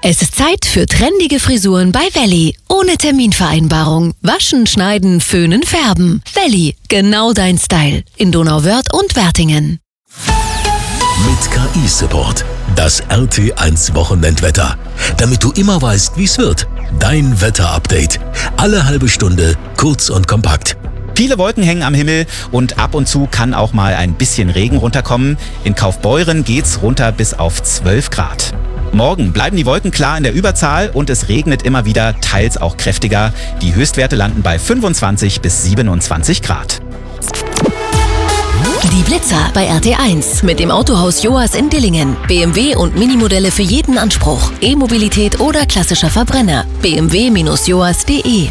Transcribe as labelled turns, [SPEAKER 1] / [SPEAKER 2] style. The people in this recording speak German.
[SPEAKER 1] Es ist Zeit für trendige Frisuren bei Welli. Ohne Terminvereinbarung. Waschen, schneiden, föhnen, färben. Welli, genau dein Style. In Donauwörth und Wertingen.
[SPEAKER 2] Mit KI-Support. Das RT1 Wochenendwetter. Damit du immer weißt, wie es wird. Dein Wetter-Update. Alle halbe Stunde, kurz und kompakt.
[SPEAKER 3] Viele Wolken hängen am Himmel und ab und zu kann auch mal ein bisschen Regen runterkommen. In Kaufbeuren geht's runter bis auf 12 Grad. Morgen bleiben die Wolken klar in der Überzahl und es regnet immer wieder, teils auch kräftiger. Die Höchstwerte landen bei 25 bis 27 Grad.
[SPEAKER 1] Die Blitzer bei RT1 mit dem Autohaus Joas in Dillingen. BMW und Minimodelle für jeden Anspruch. E-Mobilität oder klassischer Verbrenner. bmw-joas.de